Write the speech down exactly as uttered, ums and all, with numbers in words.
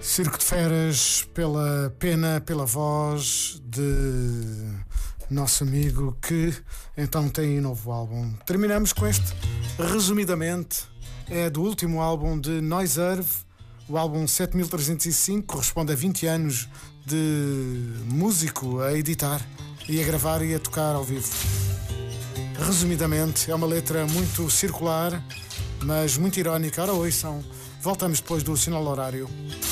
Circo de Feras, pela pena, pela voz de nosso amigo que então tem um novo álbum. Terminamos com este, resumidamente, é do último álbum de Noiserve, o álbum sete mil trezentos e cinco, corresponde a vinte anos de músico a editar e a gravar e a tocar ao vivo. Resumidamente, é uma letra muito circular, mas muito irónica. Ora, ouçam, voltamos depois do sinal horário.